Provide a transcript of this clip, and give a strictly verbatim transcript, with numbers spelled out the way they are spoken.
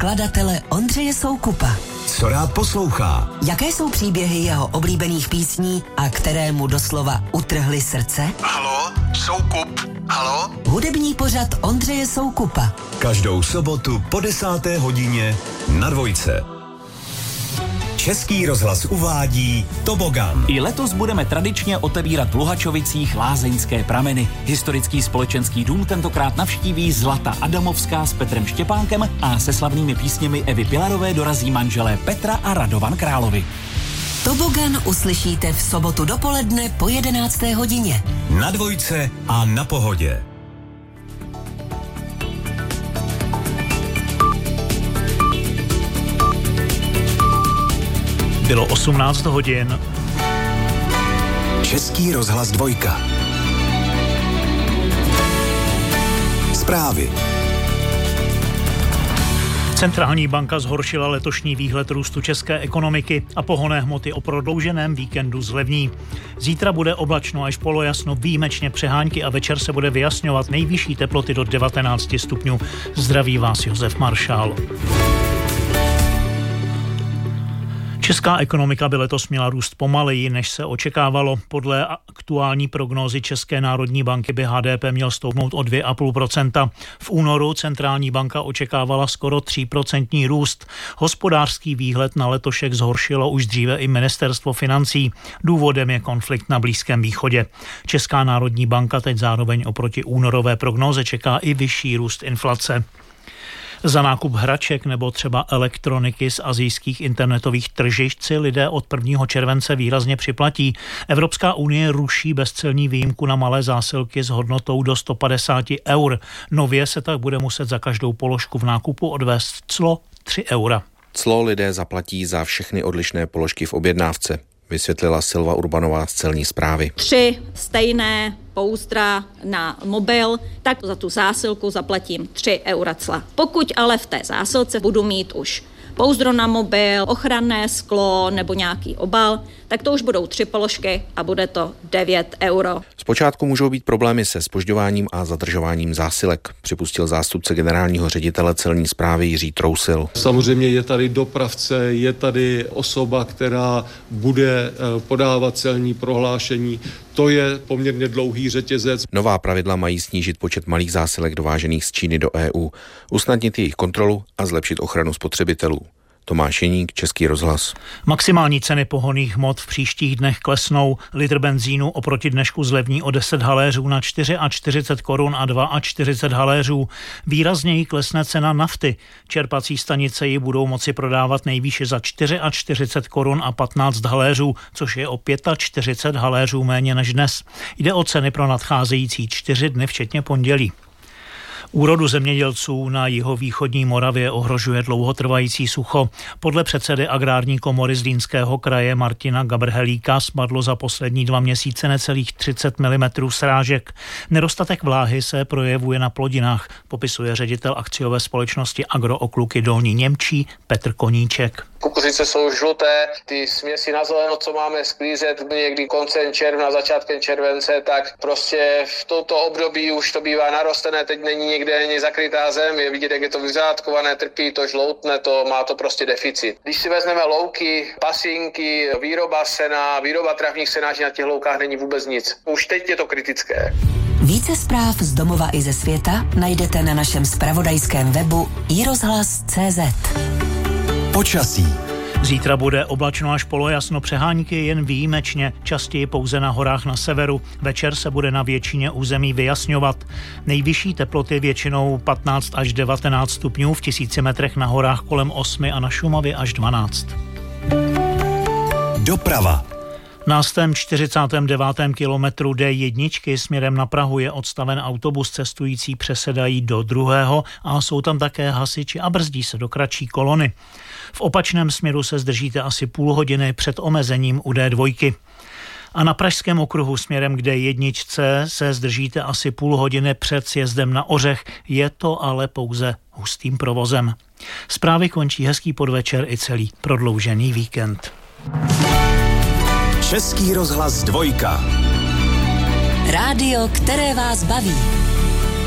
skladatele Ondřeje Soukupa. Co rád poslouchá? Jaké jsou příběhy jeho oblíbených písní a kterému doslova utrhly srdce? Halo, Soukup, halo? Hudební pořad Ondřeje Soukupa. Každou sobotu po desáté hodině na Dvojce. Český rozhlas uvádí Tobogan. I letos budeme tradičně otevírat v Luhačovicích lázeňské prameny. Historický společenský dům tentokrát navštíví Zlata Adamovská s Petrem Štěpánkem a se slavnými písněmi Evy Pilarové dorazí manželé Petra a Radovan Královi. Tobogan uslyšíte v sobotu dopoledne po jedenácté hodině. Na Dvojce a na Pohodě. Bylo osmnáct hodin. Český rozhlas Dvojka. Zprávy. Centrální banka zhoršila letošní výhled růstu české ekonomiky a pohonné hmoty o prodlouženém víkendu zlevní. Zítra bude oblačno až polojasno, výjimečně přehánky a večer se bude vyjasňovat, nejvyšší teploty do devatenáct stupňů. Zdraví vás Josef Maršál. Česká ekonomika by letos měla růst pomaleji, než se očekávalo. Podle aktuální prognózy České národní banky by H D P měl stoupnout o dvě celá pět procenta. V únoru centrální banka očekávala skoro tři procenta růst. Hospodářský výhled na letošek zhoršilo už dříve i ministerstvo financí. Důvodem je konflikt na Blízkém východě. Česká národní banka teď zároveň oproti únorové prognóze čeká i vyšší růst inflace. Za nákup hraček nebo třeba elektroniky z asijských internetových tržišť si lidé od prvního července výrazně připlatí. Evropská unie ruší bezcelní výjimku na malé zásilky s hodnotou do sto padesát eur. Nově se tak bude muset za každou položku v nákupu odvést clo tři eura. Clo lidé zaplatí za všechny odlišné položky v objednávce, vysvětlila Silva Urbanová z celní správy. Tři stejné pouzdra na mobil, tak za tu zásilku zaplatím tři eura cla. Pokud ale v té zásilce budu mít už pouzdro na mobil, ochranné sklo nebo nějaký obal, tak to už budou tři položky a bude to devět euro. Zpočátku můžou být problémy se zpožďováním a zadržováním zásilek, připustil zástupce generálního ředitele celní správy Jiří Trousil. Samozřejmě je tady dopravce, je tady osoba, která bude podávat celní prohlášení. To je poměrně dlouhý řetězec. Nová pravidla mají snížit počet malých zásilek dovážených z Číny do E U, usnadnit jejich kontrolu a zlepšit ochranu spotřebitelů. Tomáš Jeník, Český rozhlas. Maximální ceny pohonných hmot v příštích dnech klesnou. Litr benzínu oproti dnešku zlevní o deset haléřů na čtyřicet čtyři korun a čtyřicet dva haléřů. Výrazněji klesne cena nafty. Čerpací stanice ji budou moci prodávat nejvýše za čtyřicet čtyři korun a patnáct haléřů, což je o čtyřicet pět haléřů méně než dnes. Jde o ceny pro nadcházející čtyři dny, včetně pondělí. Úrodu zemědělců na jihovýchodní Moravě ohrožuje dlouhotrvající sucho. Podle předsedy Agrární komory Zlínského kraje Martina Gabrhelíka spadlo za poslední dva měsíce necelých třicet milimetrů srážek. Nedostatek vláhy se projevuje na plodinách, popisuje ředitel akciové společnosti Agrookluky Dolní Němčí Petr Koníček. Kukuřice jsou žluté, ty směsi na zeleno, co máme sklízet někdy koncem června, začátkem července, tak prostě v tomto období už to bývá narostené, teď není někde ani zakrytá zem, je vidět, jak je to vyřádkované, trpí to, žloutne to, má to prostě deficit. Když si vezmeme louky, pasínky, výroba sena, výroba travních senáží na těch loukách není vůbec nic. Už teď je to kritické. Více zpráv z domova i ze světa najdete na našem zpravodajském webu i rozhlas tečka cé zet. Počasí. Zítra bude oblačno až polojasno, přehánky jen výjimečně, častěji pouze na horách na severu. Večer se bude na většině území vyjasňovat. Nejvyšší teploty většinou patnáct až devatenáct stupňů, v tisíci metrech na horách kolem osmi a na Šumavě až dvanáct. Doprava. Na stém čtyřicátém devátém kilometru D jedna směrem na Prahu je odstaven autobus, cestující přesedají do druhého a jsou tam také hasiči a brzdí se do kratší kolony. V opačném směru se zdržíte asi půl hodiny před omezením u D dva. A na Pražském okruhu směrem k D jedna se zdržíte asi půl hodiny před sjezdem na Ořech, je to ale pouze hustým provozem. Zprávy končí, hezký podvečer i celý prodloužený víkend. Český rozhlas Dvojka. Rádio, které vás baví.